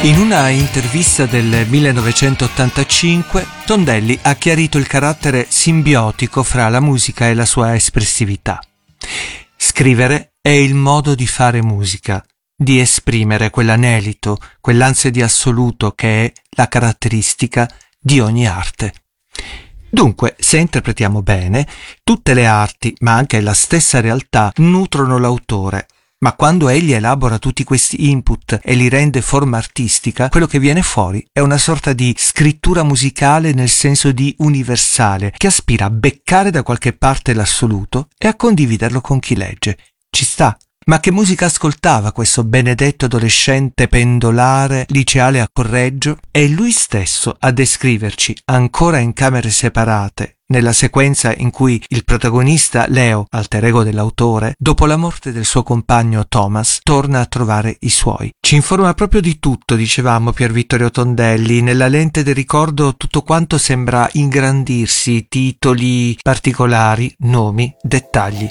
In una intervista del 1985, Tondelli ha chiarito il carattere simbiotico fra la musica e la sua espressività. Scrivere è il modo di fare musica, di esprimere quell'anelito, quell'ansia di assoluto che è la caratteristica di ogni arte. Dunque, se interpretiamo bene, tutte le arti, ma anche la stessa realtà, nutrono l'autore. Ma quando egli elabora tutti questi input e li rende forma artistica, quello che viene fuori è una sorta di scrittura musicale nel senso di universale, che aspira a beccare da qualche parte l'assoluto e a condividerlo con chi legge. Ci sta. Ma che musica ascoltava questo benedetto adolescente pendolare liceale a Correggio? È lui stesso a descriverci, ancora in camere separate, nella sequenza in cui il protagonista Leo, alter ego dell'autore, dopo la morte del suo compagno Thomas, torna a trovare i suoi. Ci informa proprio di tutto, dicevamo Pier Vittorio Tondelli, nella lente del ricordo tutto quanto sembra ingrandirsi, titoli particolari, nomi, dettagli.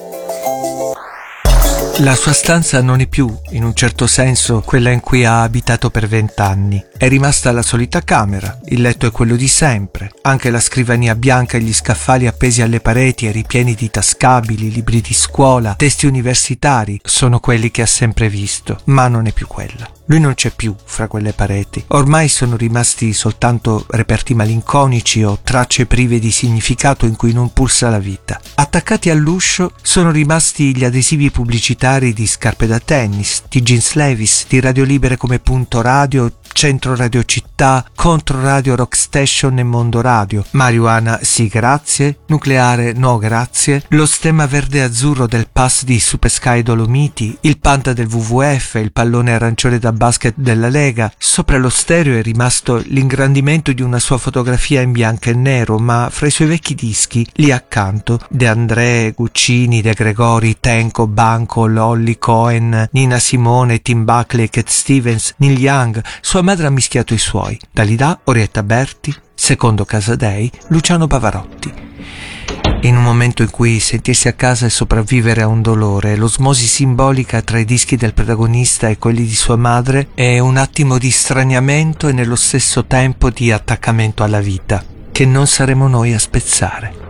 La sua stanza non è più, in un certo senso, quella in cui ha abitato per 20 anni. È rimasta la solita camera, il letto è quello di sempre, anche la scrivania bianca e gli scaffali appesi alle pareti e ripieni di tascabili, libri di scuola, testi universitari, sono quelli che ha sempre visto, ma non è più quella. Lui non c'è più fra quelle pareti. Ormai sono rimasti soltanto reperti malinconici o tracce prive di significato in cui non pulsa la vita. Attaccati all'uscio sono rimasti gli adesivi pubblicitari di scarpe da tennis, di jeans Levi's, di radio libere come Punto Radio, Centro Radio Città, Contro Radio Rock Station e Mondo Radio, marijuana sì grazie, nucleare no grazie, lo stemma verde e azzurro del pass di Super Sky Dolomiti, il panda del WWF, il pallone arancione da basket della Lega. Sopra lo stereo è rimasto l'ingrandimento di una sua fotografia in bianco e nero, ma fra i suoi vecchi dischi, lì accanto, De André, Guccini, De Gregori, Tenco, Banco, Lolly, Cohen, Nina Simone, Tim Buckley, Cat Stevens, Neil Young. Sua madre ha mischiato i suoi, Dalida, Orietta Berti, Secondo Casadei, Luciano Pavarotti. In un momento in cui sentirsi a casa e sopravvivere a un dolore, l'osmosi simbolica tra i dischi del protagonista e quelli di sua madre è un attimo di straniamento e nello stesso tempo di attaccamento alla vita, che non saremo noi a spezzare.